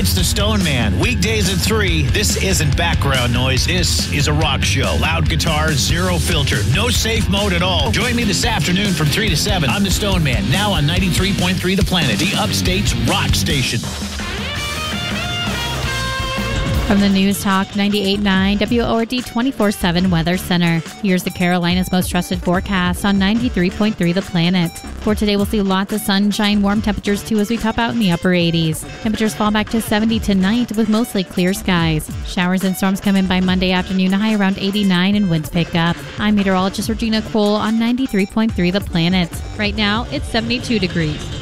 It's the Stone Man. Weekdays at 3. This isn't background noise. This is a rock show. Loud guitars, zero filter, no safe mode at all. Join me this afternoon from 3 to 7. I'm the Stone Man, now on 93.3 The Planet, the Upstate's rock station. From the News Talk 98.9 WORD 24/7 Weather Center, here's the Carolinas' most trusted forecast on 93.3 The Planet. For today, we'll see lots of sunshine, warm temperatures too as we top out in the upper 80s. Temperatures fall back to 70 tonight with mostly clear skies. Showers and storms come in by Monday afternoon, a high around 89 and winds pick up. I'm meteorologist Regina Cole on 93.3 The Planet. Right now, it's 72 degrees.